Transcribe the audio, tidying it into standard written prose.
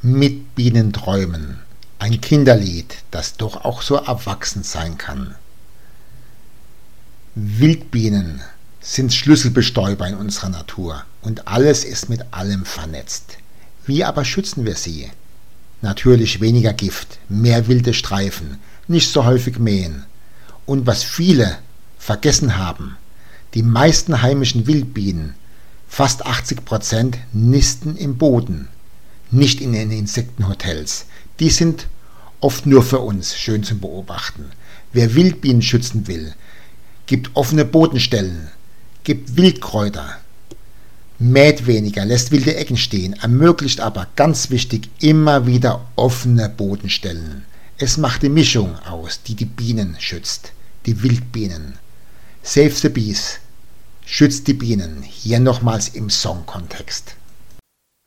Mit Bienen träumen. Ein Kinderlied, das doch auch so erwachsen sein kann. Wildbienen sind Schlüsselbestäuber in unserer Natur und alles ist mit allem vernetzt. Wie aber schützen wir sie? Natürlich weniger Gift, mehr wilde Streifen, nicht so häufig mähen. Und was viele vergessen haben, die meisten heimischen Wildbienen, fast 80%, nisten im Boden, nicht in den Insektenhotels. Die sind oft nur für uns schön zum Beobachten. Wer Wildbienen schützen will, gibt offene Bodenstellen, gibt Wildkräuter, mäht weniger, lässt wilde Ecken stehen, ermöglicht aber, ganz wichtig, immer wieder offene Bodenstellen. Es macht die Mischung aus, die die Bienen schützt, die Wildbienen. Save the Bees, schützt die Bienen, hier nochmals im Songkontext.